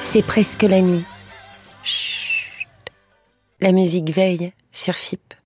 C'est presque la nuit. Chut. La musique veille sur FIP.